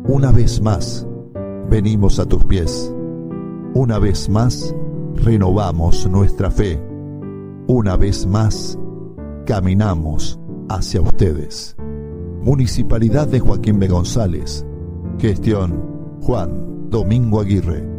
Una vez más, venimos a tus pies. Una vez más, renovamos nuestra fe. Una vez más, caminamos hacia ustedes. Municipalidad de Joaquín B. González. Gestión Juan Domingo Aguirre.